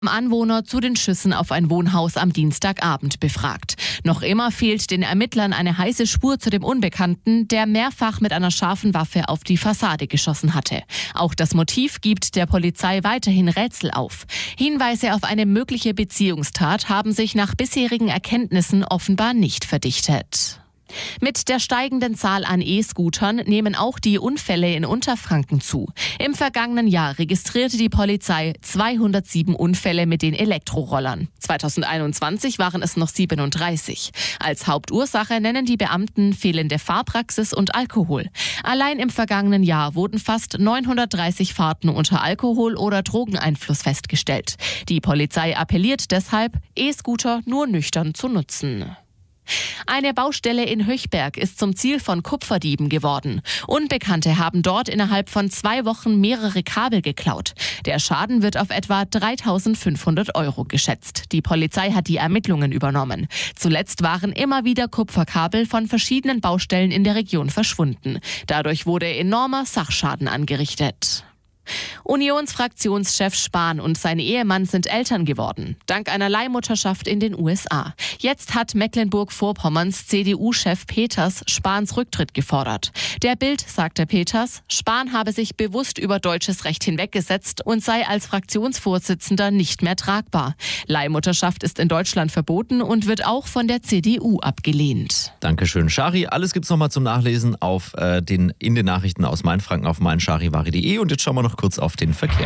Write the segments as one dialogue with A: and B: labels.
A: Anwohner zu den Schüssen auf ein Wohnhaus am Dienstagabend befragt. Noch immer fehlt den Ermittlern eine heiße Spur zu dem Unbekannten, der mehrfach mit einer scharfen Waffe auf die Fassade geschossen hatte. Auch das Motiv gibt der Polizei weiterhin Rätsel auf. Hinweise auf eine mögliche Beziehungstat haben sich nach bisherigen Erkenntnissen offenbar nicht verdichtet. Mit der steigenden Zahl an E-Scootern nehmen auch die Unfälle in Unterfranken zu. Im vergangenen Jahr registrierte die Polizei 207 Unfälle mit den Elektrorollern. 2021 waren es noch 37. Als Hauptursache nennen die Beamten fehlende Fahrpraxis und Alkohol. Allein im vergangenen Jahr wurden fast 930 Fahrten unter Alkohol- oder Drogeneinfluss festgestellt. Die Polizei appelliert deshalb, E-Scooter nur nüchtern zu nutzen. Eine Baustelle in Höchberg ist zum Ziel von Kupferdieben geworden. Unbekannte haben dort innerhalb von 2 Wochen mehrere Kabel geklaut. Der Schaden wird auf etwa 3.500 € geschätzt. Die Polizei hat die Ermittlungen übernommen. Zuletzt waren immer wieder Kupferkabel von verschiedenen Baustellen in der Region verschwunden. Dadurch wurde enormer Sachschaden angerichtet. Unionsfraktionschef Spahn und sein Ehemann sind Eltern geworden, dank einer Leihmutterschaft in den USA. Jetzt hat Mecklenburg-Vorpommerns CDU-Chef Peters Spahns Rücktritt gefordert. Der Bild sagte Peters, Spahn habe sich bewusst über deutsches Recht hinweggesetzt und sei als Fraktionsvorsitzender nicht mehr tragbar. Leihmutterschaft ist in Deutschland verboten und wird auch von der CDU abgelehnt.
B: Dankeschön, Shari. Alles gibt's nochmal zum Nachlesen in den Nachrichten aus Mainfranken auf meincharivari.de. Und jetzt schauen wir noch kurz auf den Verkehr.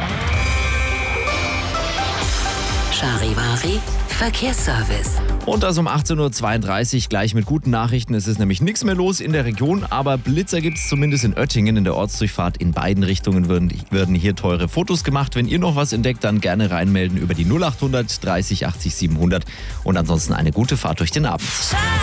C: Charivari Verkehrsservice.
B: Und das um 18.32 Uhr gleich mit guten Nachrichten. Es ist nämlich nichts mehr los in der Region, aber Blitzer gibt es zumindest in Oettingen. In der Ortsdurchfahrt in beiden Richtungen werden hier teure Fotos gemacht. Wenn ihr noch was entdeckt, dann gerne reinmelden über die 0800 30 80 700. Und ansonsten eine gute Fahrt durch den Abend.